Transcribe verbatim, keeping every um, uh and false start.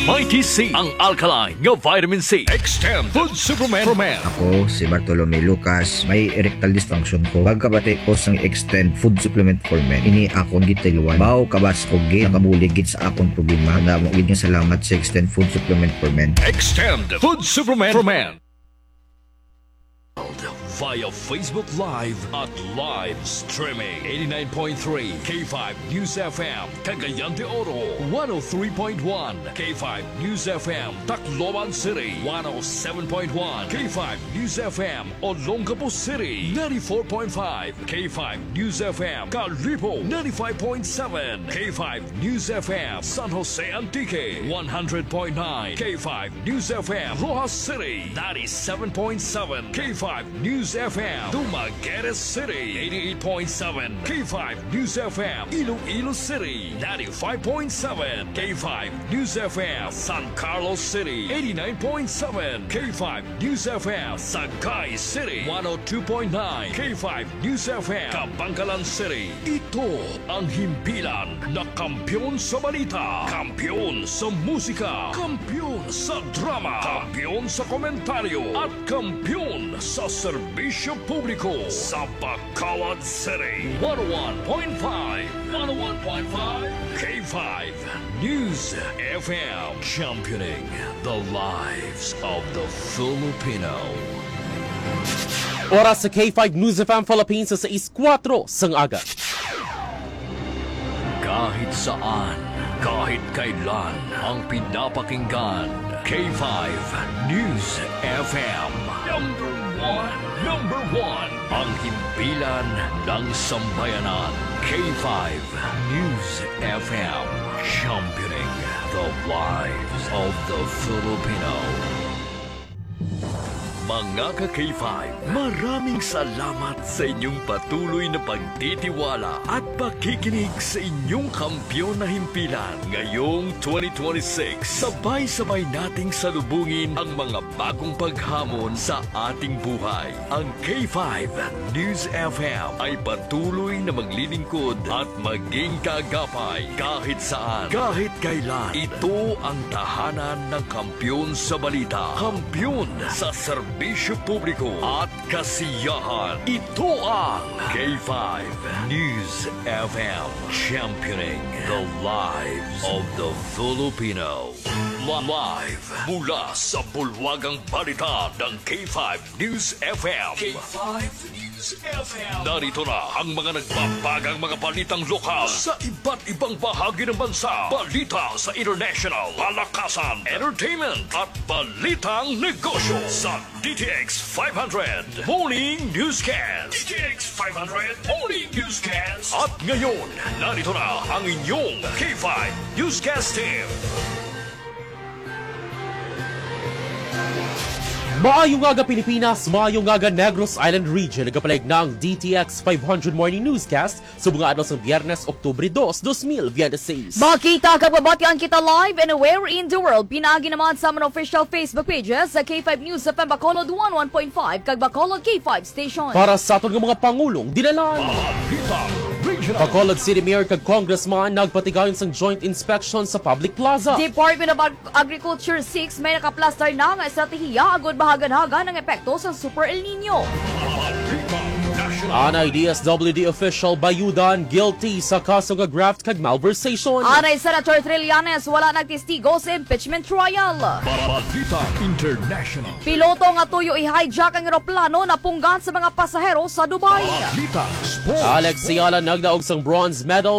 Mighty C, ang alkaline nga vitamin C. Extend Food Supplement for Men. Ako, si Bartolome Lucas, may erectile dysfunction ko. Pagkabati ko sang Extend Food Supplement for Men, ini akong gitilwan. Bao kabas ko gid, nakabulig gid sa akong problema. Namo gid nga salamat sa Extend Food Supplement for Men. Extend Food Supplement for Men. Via Facebook Live at live streaming eighty-nine point three K five News F M Cagayan de Oro, one oh three point one K five News F M Tacloban City, one oh seven point one K five News F M Olongapo City, ninety-four point five K five News F M Calibo, ninety-five point seven K five News F M San Jose Antique, one hundred point nine K five News F M Rojas City, ninety-seven point seven K five News F M Dumaguete City, eighty-eight point seven K five News F M Iloilo City, ninety-five point seven K five News F M San Carlos City, eighty-nine point seven K five News F M Sagay City, one oh two point nine K five News F M Kabangkalan City. Ito ang himpilan na kampiyon sa balita, kampiyon sa musika, kampiyon sa drama, kampiyon sa komentaryo, at kampiyon sa serbisyo publiko sa Bacolod City. one oh one point five one oh one point five K five News F M, championing the lives of the Filipino. Oras sa K five News F M Philippines sa six four sang aga. Kahit saan, kahit kailan, ang pinapakinggan, K five News F M. Number one, number one, ang himpilan ng sambayanan, K five News F M, championing the lives of the Filipino. Mga ka-K five, maraming salamat sa inyong patuloy na pagtitiwala at pakikinig sa inyong kampiyon na himpilan. Ngayong twenty twenty-six, sabay-sabay nating salubungin ang mga bagong paghamon sa ating buhay. Ang K five News F M ay patuloy na maglilingkod at maging kagapay kahit saan, kahit kailan. Ito ang tahanan ng kampiyon sa balita, kampiyon sa serbisyo Bisyo publiko at kasiyahan. Ito ang K five News F M, championing the lives of the Filipino. Live mula sa bulwagang balita ng K five News F M. K five News F M. Narito na ang mga nagbabagang mga balitang lokal sa iba't ibang bahagi ng bansa. Balita sa international, palakasan, entertainment at balitang negosyo sa D T X five hundred Morning Newscast. D T X five hundred Morning Newscast. At ngayon, narito na ang inyong K five Newscast team. Maayong aga Pilipinas, maayong aga Negros Island Region. Nagapalig na ang D T X five hundred Morning Newscast sa mga adlaw sa Biyernes, Oktubre two, two thousand twenty-six. Makita kababatian kita live anywhere in the world. Pinagi naman sa mga official Facebook pages sa K five News F M Bacolod one oh one point five kag Bacolod K five Station. Para sa aton nga mga pangulong dinalan. Bacolod City Mayor kag Congressman nagpatigayon sang joint inspection sa public plaza. Department of Ag- Agriculture six may nakaplastar na nga estratehiya agod bahagan-haga ng epekto sa Super El Nino. Anay D S W D official bayudan guilty sa kaso nga graft kag malversation. Anay Senator Trillanes wala nagtestigo sa impeachment trial. Balita International. Piloto nga tuyo i-hijack ang eroplano na punggan sa mga pasahero sa Dubai. Balita Sports. Alex Ciala nagdaog sang bronze medal